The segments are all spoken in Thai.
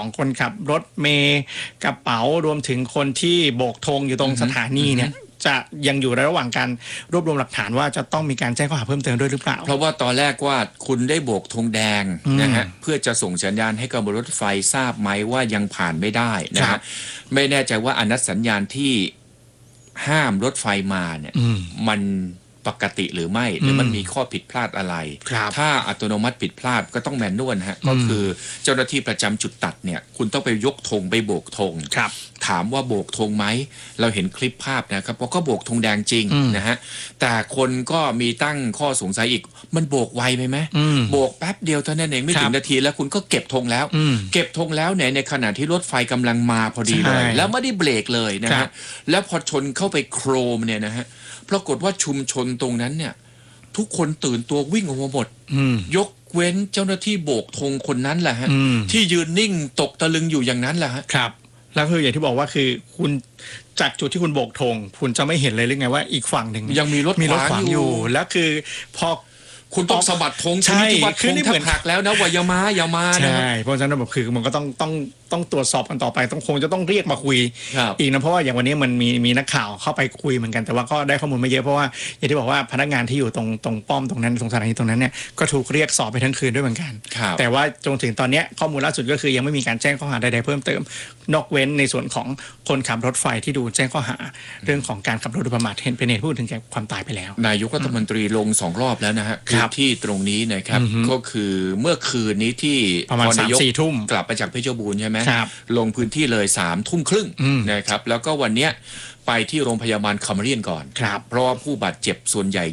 คนขับรถเมล์กระเป๋ารวมถึงคนที่โบกธงอยู่ตรงสถานีเนี่ยจะยังอยู่ในระหว่างการรวบรวมหลักฐานว่าจะต้องมีการแจ้งข้อหาเพิ่มเติมด้วยหรือเปล่าเพราะว่าตอนแรกว่าคุณได้โบกธงแดงนะฮะเพื่อจะส่งสัญญาณให้กับรถไฟทราบไหมว่ายังผ่านไม่ได้นะฮะไม่แน่ใจว่าอนัตสัญญาณที่ห้ามรถไฟมาเนี่ยมันปกติหรือไม่หรือมันมีข้อผิดพลาดอะไรถ้าอัตโนมัติผิดพลาดก็ต้องแมนนวลฮะก็คือเจ้าหน้าที่ประจำจุดตัดเนี่ยคุณต้องไปยกธงไปโบกธงถามว่าโบกธงไหมเราเห็นคลิปภาพนะครับเพราะก็โบกธงแดงจริงนะฮะแต่คนก็มีตั้งข้อสงสัยอีกมันโบกไวไปไหมโบกแป๊บเดียวเท่านั้นเองไม่ถึงนาทีแล้วคุณก็เก็บธงแล้วเก็บธงแล้วเนี่ยในขณะที่รถไฟกำลังมาพอดีเลยแล้วไม่ได้เบรกเลยนะฮะแล้วพอชนเข้าไปโครมเนี่ยนะฮะปรากฏว่าชุมชนตรงนั้นเนี่ยทุกคนตื่นตัววิ่งออกมาหมดยกเว้นเจ้าหน้าที่โบกธงคนนั้นแหละฮะที่ยืนนิ่งตกตะลึงอยู่อย่างนั้นแหละฮะครับแล้วคืออย่างที่บอกว่าคือคุณจากจุดที่คุณโบกธงคุณจะไม่เห็นเลยหรือไงว่าอีกฝั่งหนึ่งยังมีรถขวางอยู่แล้วคือพอคุณต้องสะบัดธงใช่ที่วัดธงแทบหักแล้วนะว่าอย่ามาใช่เพราะฉะนั้นแบบคือมันก็ต้องตรวจสอบกันต่อไปคงจะต้องเรียกมาคุยอีกนะเพราะว่าอย่างวันนี้มันมีนักข่าวเข้าไปคุยเหมือนกันแต่ว่าก็ได้ข้อมูลไม่เยอะเพราะว่าอย่างที่บอกว่าพนักงานที่อยู่ตรงป้อมตรงนั้นตรงสถานีตรงนั้นเนี่ยก็ถูกเรียกสอบไปทั้งคืนด้วยเหมือนกันแต่ว่าจนถึงตอนนี้ข้อมูลล่าสุดก็คือยังไม่มีการแจ้งข้อหาใดๆเพิ่มเติมนอกเว้นในส่วนของคนขับรถไฟที่ดูแจ้งข้อหาเรื่องของการขับรถโดยประมาทเป็นเหตุให้ผู้อื่นถึงแก่ความตายไปแล้วนายกรัฐมนตรีลง2 รอบแล้วนะฮะคือที่ตรงนี้นะครับก็คือเมื่อคืนนี้ที่ประมาณ 3-4 ทุ่มกลับไปจากเพชรบูรณ์ใช่ไหมลงพื้นที่เลย3 ทุ่มครึ่งนะครับแล้วก็วันนี้ไปที่โรงพยาบาลคัมเรียนก่อนเพราะว่าผู้บาดเจ็บส่วนใหญ่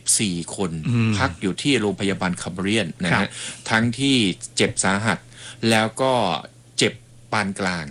24 คนพักอยู่ที่โรงพยาบาลคัมเรียนนะฮะทั้งที่เจ็บสาหัสแล้วก็เจ็บปานกลาง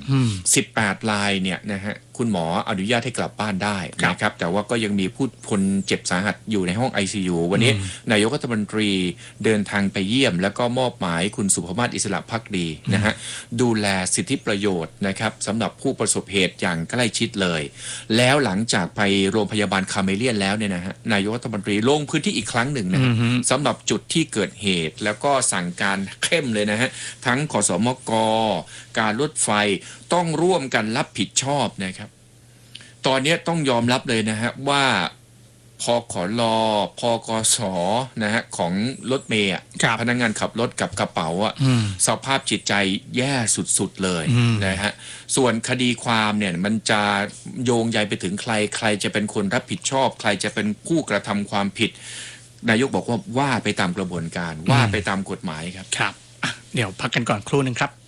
18 รายเนี่ยนะฮะคุณหมออนุญาตให้กลับบ้านได้นะครับแต่ว่าก็ยังมีผู้คนเจ็บสาหัสอยู่ในห้อง ICU วันนี้นายกรัฐมนตรีเดินทางไปเยี่ยมแล้วก็มอบหมายคุณสุภมาศอิสระภักดีนะฮะดูแลสิทธิประโยชน์นะครับสำหรับผู้ประสบเหตุอย่างใกล้ชิดเลยแล้วหลังจากไปโรงพยาบาลคาเมเลียนแล้วเนี่ยนะฮะนายกรัฐมนตรีลงพื้นที่อีกครั้งหนึ่งนะฮะสำหรับจุดที่เกิดเหตุแล้วก็สั่งการเข้มเลยนะฮะทั้งขสมกการรถไฟต้องร่วมกันรับผิดชอบนะครับตอนนี้ต้องยอมรับเลยนะฮะว่าพขลพกสนะฮะของรถเมย์พนักงานขับรถกับกระเป๋าสภาพจิตใจแย่สุดๆเลยนะฮะส่วนคดีความเนี่ยมันจะโยงใยไปถึงใครจะเป็นคนรับผิดชอบใครจะเป็นผู้กระทำความผิดนายกบอกว่าไปตามกระบวนการว่าไปตามกฎหมายครับเดี๋ยวพักกันก่อนครู่นึงครับ